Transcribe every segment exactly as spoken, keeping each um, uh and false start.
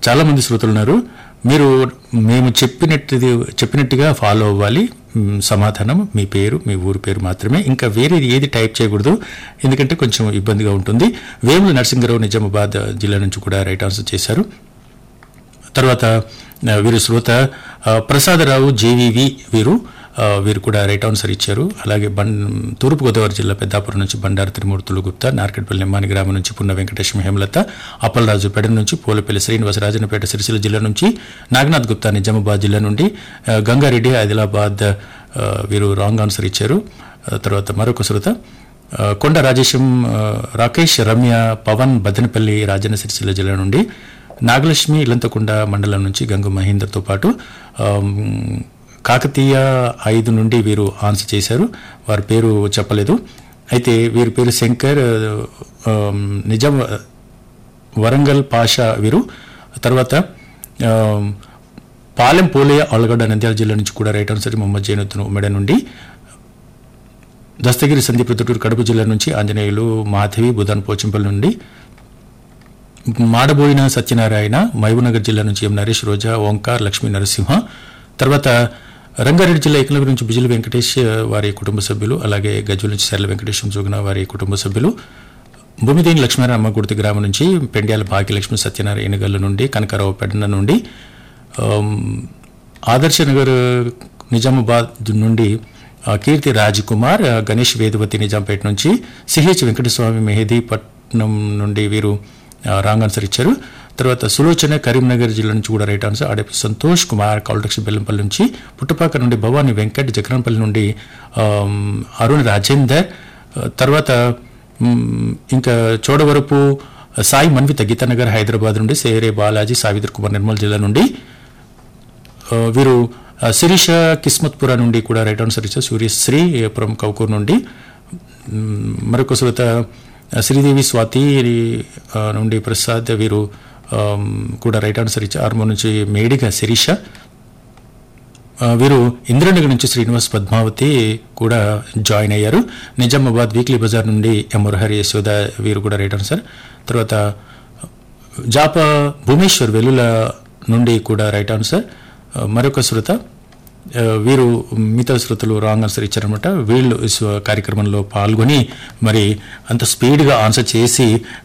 చాలా మంది శ్రోతలు ఉన్నారు. మీరు మేము చెప్పినట్టు చెప్పినట్టుగా ఫాలో అవ్వాలి. సమాధానం మీ పేరు మీ ఊరి పేరు మాత్రమే, ఇంకా వేరేది ఏది టైప్ చేయకూడదు, ఎందుకంటే కొంచెం ఇబ్బందిగా ఉంటుంది. వేముల నరసింగరావు నిజామాబాద్ జిల్లా నుంచి కూడా రైట్ ఆన్సర్ చేశారు. తర్వాత వీరు శ్రోత ప్రసాదరావు జేవీవి వీరు వీరు కూడా రైట్ ఆన్సర్ ఇచ్చారు. అలాగే బం తూర్పుగోదావరి జిల్లా పెద్దాపురం నుంచి బండారు త్రిమూర్తులు గుప్తా, నార్కెట్పల్లి నిమ్మాని గ్రామం నుంచి పున్న వెంకటేశం హేమలత, అప్పలరాజు పెడ నుంచి పోలపల్లి శ్రీనివాస రాజన్నపేట సిరిసిల్ల జిల్లా నుంచి నాగనాథ్ గుప్తా నిజామాబాద్ జిల్లా నుండి, గంగారెడ్డి ఆదిలాబాద్ వీరు రాంగ్ ఆన్సర్ ఇచ్చారు. తర్వాత మరొక శ్రోత కొండ రాజేశం రాకేష్ రమ్య పవన్ బదనపల్లి రాజన్న సిరిసిల్ల జిల్లా నుండి, నాగలక్ష్మి ఇలంతకొండ మండలం నుంచి గంగు మహేందర్తో పాటు కాకతీయ ఐదు నుండి వీరు ఆన్సర్ చేశారు. వారి పేరు చెప్పలేదు. అయితే వీరి పేరు శంకర్ నిజాం వరంగల్ పాషా వీరు. తర్వాత పాలెం పోలయ్య ఆలగడ్డ నంద్యాల జిల్లా నుంచి కూడా రైట్ ఆన్సర్ మొహమ్మద్ జైనుద్దీన్ ఉమ్మడి నుండి, దస్తగిరి సందీప్ ప్రొద్దుటూరు కడప జిల్లా నుంచి ఆంజనేయులు మాధవి బుధాన్ పోచంపల్లి నుండి, మాడబోయిన సత్యనారాయణ మహబూబ్నగర్ జిల్లా నుంచి ఎం నరేష్ రోజా ఓంకార్ లక్ష్మీ నరసింహ. తర్వాత రంగారెడ్డి జిల్లా ఏకలవ్య నుంచి బిజిలి వెంకటేష్ వారి కుటుంబ సభ్యులు, అలాగే గజ్వల్ నుంచి సరళ వెంకటేశం జోగున వారి కుటుంబ సభ్యులు, భూమిదేని లక్ష్మీనారాయణ అమ్మగుర్తి గ్రామం నుంచి పెండ్యాల భాగ్యలక్ష్మి సత్యనారాయణ గల్ల నుండి, కనకారావు పెడన నుండి, ఆదర్శనగర్ నిజామాబాద్ నుండి కీర్తి రాజ్ కుమార్, గణేష్ వేదవతి నిజాంపేట నుంచి, సిహెచ్ వెంకటస్వామి మెహదీపట్నం నుండి వీరు రాంగ్ ఆన్సర్ ఇచ్చారు. తర్వాత సులోచన కరీంనగర్ జిల్లా నుంచి కూడా రైట్ ఆన్సర్, ఆడపి సంతోష్ కుమార్ కౌలటక్షి బెల్లంపల్లి నుంచి, పుట్టపాక నుండి భవానీ వెంకట్ జగన్పల్లి నుండి అరుణ్ రాజేందర్, తర్వాత ఇంకా చోడవరపు సాయి మన్విత గీతానగర్ హైదరాబాద్ నుండి, సేరే బాలాజీ సావిత్రి కుమార్ నిర్మల్ జిల్లా నుండి, వీరు శిరీష కిస్మత్పుర నుండి కూడా రైట్ ఆన్సర్ ఇచ్చారు. సూర్యశ్రీ పురం కౌకూర్ నుండి, మరొక శ్రోత శ్రీదేవి స్వాతి నుండి ప్రసాద్ వీరు కూడా రైట్ ఆన్సర్ ఇచ్చారు. ఆర్మో నుంచి మేడిగా శిరీష, వీరు ఇంద్రనగర్ నుంచి శ్రీనివాస్ పద్మావతి కూడా జాయిన్ అయ్యారు. నిజామాబాద్ వీక్లీ బజార్ నుండి ఎం మురహరి యశోద వీరు కూడా రైట్ ఆన్సర్. తర్వాత జాప భూమేశ్వర్ వెల్లుల నుండి కూడా రైట్ ఆన్సర్. మరొక శ్రోత వీరు మిగతా శ్రోతలు రాంగ్ ఆన్సర్ ఇచ్చారనమాట. వీళ్ళు కార్యక్రమంలో పాల్గొని మరి అంత స్పీడ్గా ఆన్సర్ చేసి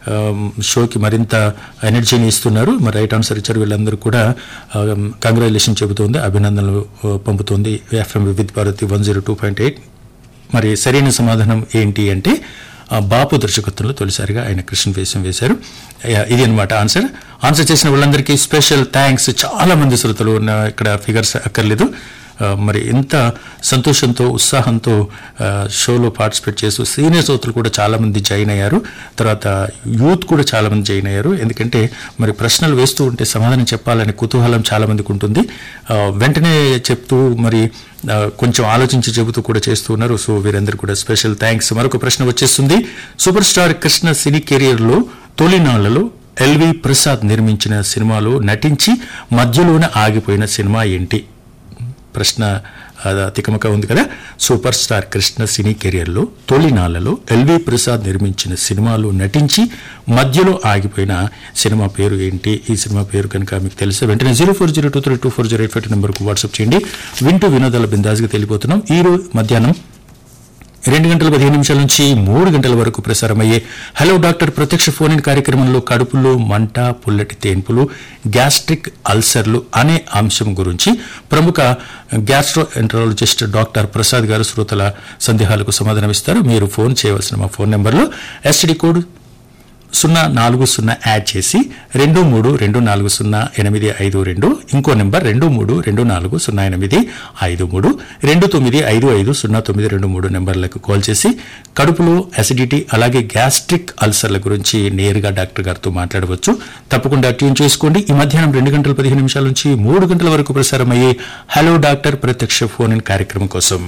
షోకి మరింత ఎనర్జీని ఇస్తున్నారు. మరి రైట్ ఆన్సర్ ఇచ్చారు. వీళ్ళందరూ కూడా కంగ్రాచులేషన్ చెబుతోంది, అభినందనలు పంపుతోంది ఎఫ్ఎం వివిధ Bharati one zero two point eight. మరి సరైన సమాధానం ఏంటి అంటే బాపు దర్శకత్వంలో తొలిసారిగా ఆయన కృష్ణ వేషం వేశారు. ఇది అనమాట ఆన్సర్. ఆన్సర్ చేసిన వాళ్ళందరికీ స్పెషల్ థ్యాంక్స్. చాలా మంది శ్రోతలు ఉన్న ఇక్కడ ఫిగర్స్ అక్కర్లేదు. మరి ఎంత సంతోషంతో ఉత్సాహంతో షోలో పార్టిసిపేట్ చేస్తూ సీనియర్ శ్రోతలు కూడా చాలామంది జాయిన్ అయ్యారు. తర్వాత యూత్ కూడా చాలామంది జాయిన్ అయ్యారు. ఎందుకంటే మరి ప్రశ్నలు వేస్తూ ఉంటే సమాధానం చెప్పాలనే కుతూహలం చాలామందికి ఉంటుంది. వెంటనే చెప్తూ మరి కొంచెం ఆలోచించి చెబుతూ కూడా చేస్తూ ఉన్నారు. సో వీరందరూ కూడా స్పెషల్ థ్యాంక్స్. మరొక ప్రశ్న వచ్చేస్తుంది. సూపర్ స్టార్ కృష్ణ సినీ కెరియర్లో తొలినాళ్లలో ఎల్వి ప్రసాద్ నిర్మించిన సినిమాలో నటించి మధ్యలోనే ఆగిపోయిన సినిమా ఏంటి? ప్రశ్న తికమక ఉంది కదా. సూపర్ స్టార్ కృష్ణ సినీ కెరియర్లో తొలినాళ్లలో ఎల్వి ప్రసాద్ నిర్మించిన సినిమాలో నటించి మధ్యలో ఆగిపోయిన సినిమా పేరు ఏంటి? ఈ సినిమా పేరు కనుక మీకు తెలిస్తే వెంటనే zero four zero two three two four zero eight five నెంబర్కు వాట్సాప్ చేయండి. వింటూ వినోదాల బిందాజ్గా తెలియపోతున్నాం. ఈ రోజు మధ్యాహ్నం రెండు గంటల పదిహేను నిమిషాల నుంచి మూడు గంటల వరకు ప్రసారమయ్యే హలో డాక్టర్ ప్రత్యక్ష ఫోన్ ఇన్ కార్యక్రమంలో కడుపులో మంట, పుల్లటి తేన్పులు, గ్యాస్ట్రిక్ అల్సర్లు అనే అంశం గురించి ప్రముఖ గ్యాస్ట్రోఎంటరాలజిస్ట్ డాక్టర్ ప్రసాద్ గారు శ్రోతల సందేహాలకు సమాధానమిస్తారు. మీరు ఫోన్ చేయవలసిన మా ఫోన్ నెంబర్లో ఎస్టీడీ కోడ్ సున్నా నాలుగు సున్నా యాడ్ చేసి రెండు మూడు రెండు నాలుగు సున్నా ఎనిమిది ఐదు రెండు, ఇంకో నెంబర్ రెండు మూడు రెండు నాలుగు సున్నా ఎనిమిది ఐదు మూడు, రెండు తొమ్మిది ఐదు ఐదు సున్నా తొమ్మిది రెండు మూడు నెంబర్లకు కాల్ చేసి కడుపులో అసిడిటీ అలాగే గ్యాస్ట్రిక్ అల్సర్ల గురించి నేరుగా డాక్టర్ గారితో మాట్లాడవచ్చు. తప్పకుండా ట్యూన్ చేసుకోండి. ఈ మధ్యాహ్నం రెండు గంటల పదిహేను నిమిషాల నుంచి మూడు గంటల వరకు ప్రసారమయ్యే హలో డాక్టర్ ప్రత్యక్ష ఫోన్ ఇన్ కార్యక్రమం కోసం.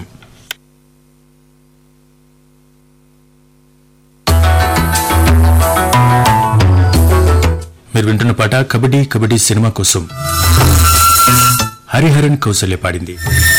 మీరు వింటున్న పాట కబడ్డీ కబడ్డీ సినిమా కోసం హరిహరన్ కౌసల్య పాడింది.